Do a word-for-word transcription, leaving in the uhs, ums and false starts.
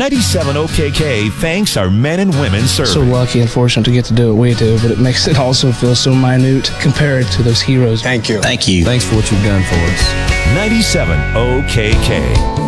ninety-seven O K K thanks our men and women serving. So lucky and fortunate to get to do what we do, but it makes it also feel so minute compared to those heroes. Thank you. Thank you. Thanks for what you've done for us. ninety-seven O K K.